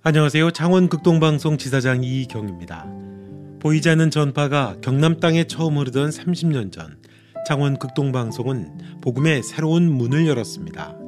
안녕하세요. 창원 극동방송 지사장 이경입니다. 보이지 않는 전파가 경남 땅에 처음 흐르던 30년 전, 창원 극동방송은 복음의 새로운 문을 열었습니다.